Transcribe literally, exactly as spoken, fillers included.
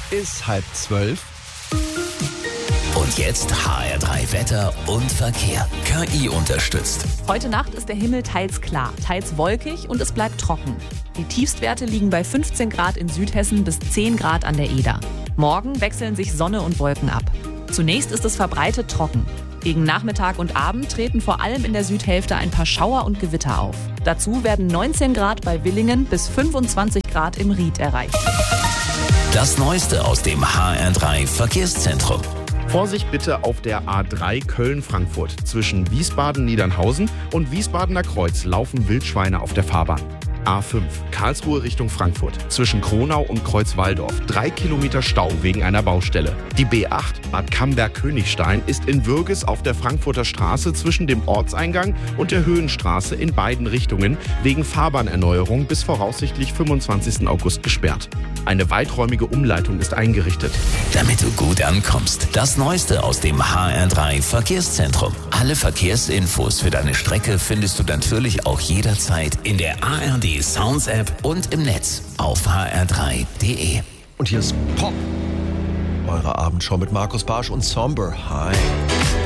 ist halb zwölf. Und jetzt H R drei Wetter und Verkehr. K I unterstützt. Heute Nacht ist der Himmel teils klar, teils wolkig und es bleibt trocken. Die Tiefstwerte liegen bei fünfzehn Grad in Südhessen bis zehn Grad an der Eder. Morgen wechseln sich Sonne und Wolken ab. Zunächst ist es verbreitet trocken. Gegen Nachmittag und Abend treten vor allem in der Südhälfte ein paar Schauer und Gewitter auf. Dazu werden neunzehn Grad bei Villingen bis fünfundzwanzig Grad im Ried erreicht. Das Neueste aus dem H R drei Verkehrszentrum. Vorsicht bitte auf der A drei Köln-Frankfurt. Zwischen Wiesbaden-Niedernhausen und Wiesbadener Kreuz laufen Wildschweine auf der Fahrbahn. A fünf Karlsruhe Richtung Frankfurt. Zwischen Kronau und Kreuzwaldorf. Drei Kilometer Stau wegen einer Baustelle. Die B acht Bad Camberg-Königstein ist in Würges auf der Frankfurter Straße zwischen dem Ortseingang und der Höhenstraße in beiden Richtungen wegen Fahrbahnerneuerung bis voraussichtlich fünfundzwanzigsten August gesperrt. Eine weiträumige Umleitung ist eingerichtet. Damit du gut ankommst, das Neueste aus dem H R drei Verkehrszentrum. Alle Verkehrsinfos für deine Strecke findest du natürlich auch jederzeit in der A R D Sounds App und im Netz auf h r drei punkt d e. Und hier ist Pop. Eure Abendschau mit Markus Barsch und Somber. Hi.